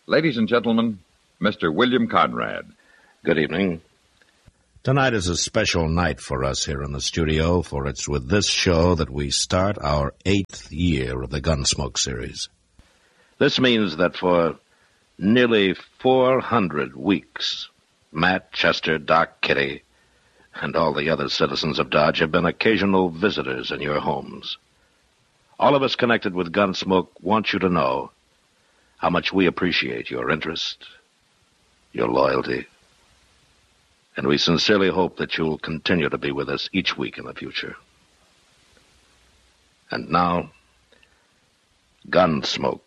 Ladies and gentlemen, Mr. William Conrad. Good evening. Tonight is a special night for us here in the studio, for it's with this show that we start our 8th year of the Gunsmoke series. This means that for nearly 400 weeks, Matt, Chester, Doc, Kitty, and all the other citizens of Dodge have been occasional visitors in your homes. All of us connected with Gunsmoke want you to know how much we appreciate your interest, your loyalty, and we sincerely hope that you'll continue to be with us each week in the future. And now, Gunsmoke.